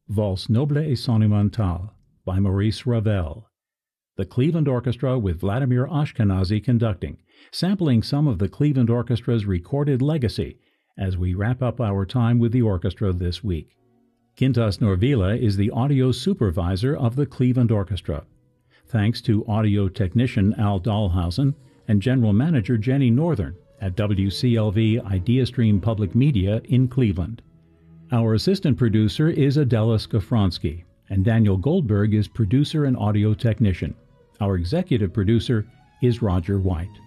Valse Noble et Sentimentale by Maurice Ravel. The Cleveland Orchestra with Vladimir Ashkenazy conducting, sampling some of the Cleveland Orchestra's recorded legacy as we wrap up our time with the orchestra this week. Quintas Norvila is the audio supervisor of the Cleveland Orchestra. Thanks to audio technician Al Dahlhausen and general manager Jenny Northern at WCLV IdeaStream Public Media in Cleveland. Our assistant producer is Adela Skafronsky, and Daniel Goldberg is producer and audio technician. Our executive producer is Roger White.